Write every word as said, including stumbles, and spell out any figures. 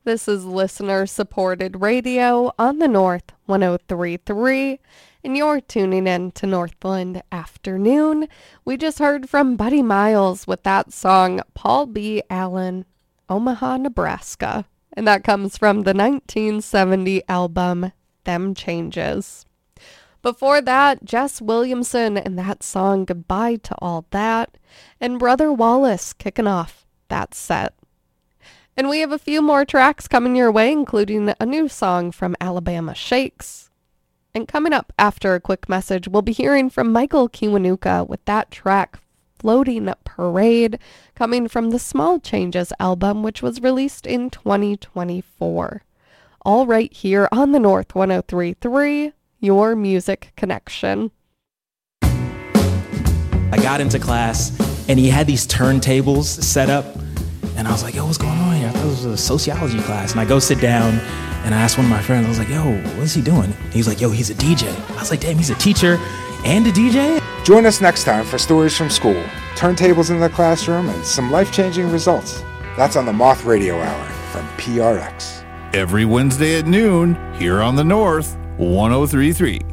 This is listener-supported radio on the North one oh three point three, and you're tuning in to Northland Afternoon. We just heard from Buddy Miles with that song, Paul B. Allen, Omaha, Nebraska, and that comes from the nineteen seventy album, Them Changes. Before that, Jess Williamson and that song, Goodbye to All That, and Brother Wallace kicking off that set. And we have a few more tracks coming your way, including a new song from Alabama Shakes. And coming up after a quick message, we'll be hearing from Michael Kiwanuka with that track, Floating Parade, coming from the Small Changes album, which was released in twenty twenty-four. All right here on the North one oh three point three, your music connection. I got into class, and he had these turntables set up, and I was like, yo, what's going on here? I thought it was a sociology class. And I go sit down, and I asked one of my friends, I was like, yo, what's he doing? And he's like, yo, he's a D J. I was like, damn, he's a teacher and a D J? Join us next time for Stories from School, turntables in the classroom, and some life-changing results. That's on the Moth Radio Hour from P R X. Every Wednesday at noon, here on the North one oh three point three.